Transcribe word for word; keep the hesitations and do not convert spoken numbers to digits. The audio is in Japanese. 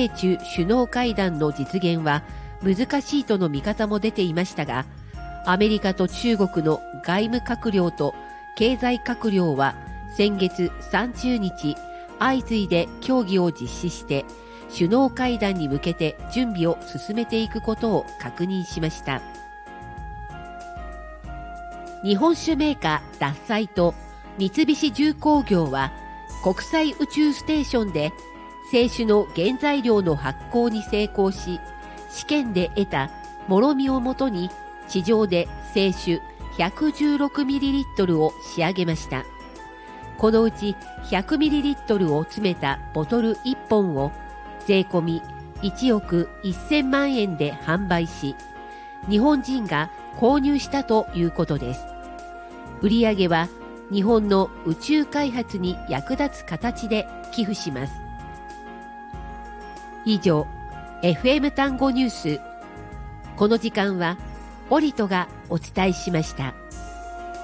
米中首脳会談の実現は難しいとの見方も出ていましたが、アメリカと中国の外務閣僚と経済閣僚は先月さんじゅうにち、相次いで協議を実施して首脳会談に向けて準備を進めていくことを確認しました。日本酒メーカー獺祭と三菱重工業は国際宇宙ステーションで清酒の原材料の発酵に成功し、試験で得たもろみをもとに地上で清酒 ひゃくじゅうろくミリリットル を仕上げました。このうち ひゃくミリリットル を詰めたボトルいっぽんを税込みいちおくせんまんえんで販売し、日本人が購入したということです。売上は日本の宇宙開発に役立つ形で寄付します。以上、エフエム 単語ニュース。この時間はオリトがお伝えしました。